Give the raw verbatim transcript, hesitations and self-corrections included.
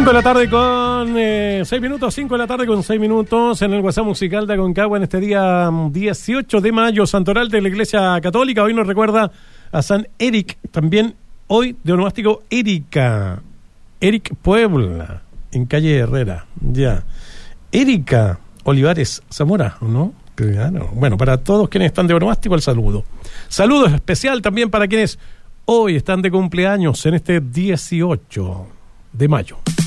cinco de la tarde con eh, seis minutos, cinco de la tarde con seis minutos en el WhatsApp musical de Aconcagua en este día dieciocho de mayo, santoral de la Iglesia Católica. Hoy nos recuerda a San Eric, también hoy de onomástico Erika, Eric Puebla, en calle Herrera, ya. Erika Olivares Zamora, ¿no? Claro. Bueno, para todos quienes están de onomástico, el saludo. Saludo especial también para quienes hoy están de cumpleaños en este dieciocho de mayo.